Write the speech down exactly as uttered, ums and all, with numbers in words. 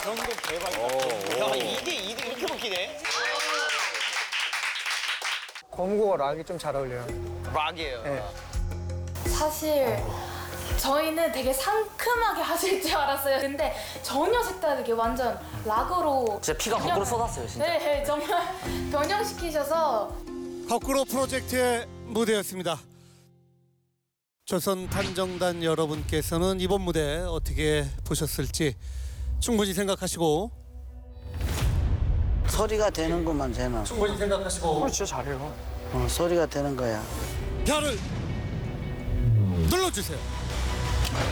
전곡 대박이다. 야, 이게 이렇게 먹히네? 검은고가 락이 좀 잘 어울려요. 락이에요. 네. 사실 저희는 되게 상큼하게 하실 줄 알았어요. 근데 전혀 색다르게 완전 락으로 진짜 피가 거꾸로 쏟았어요, 진짜. 네, 네, 정말 변형시키셔서 거꾸로 프로젝트의 무대였습니다. 조선 탐정단 여러분께서는 이번 무대 어떻게 보셨을지 충분히 생각하시고 소리가 되는구만 쟤는. 충분히 생각하시고 어, 진짜 잘해요. 어, 소리가 되는 거야. 별을 눌러주세요.